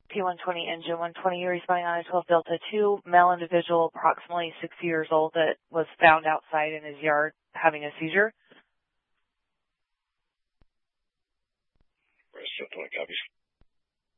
P120 engine, 120 responding on a 12 Delta 2, male individual, approximately 60 years old, that was found outside in his yard having a seizure. Rest 10 copies.